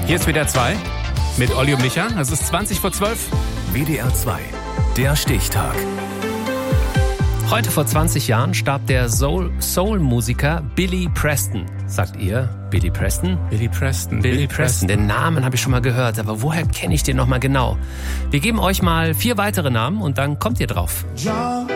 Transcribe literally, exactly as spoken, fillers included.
Hier ist W D R zwei mit Olli und Micha. Es ist zwanzig vor zwölf. W D R zwei, der Stichtag. Heute vor zwanzig Jahren starb der Soul- Soul-Musiker Billy Preston. Sagt ihr Billy Preston? Billy Preston. Billy, Billy Preston. Den Namen habe ich schon mal gehört, aber woher kenne ich den nochmal genau? Wir geben euch mal vier weitere Namen und dann kommt ihr drauf. John